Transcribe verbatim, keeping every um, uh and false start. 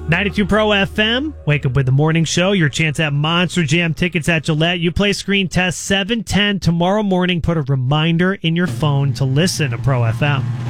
ninety-two Pro F M, wake up with the morning show. Your chance at Monster Jam tickets at Gillette. You play screen test seven ten tomorrow morning. Put a reminder in your phone to listen to Pro F M.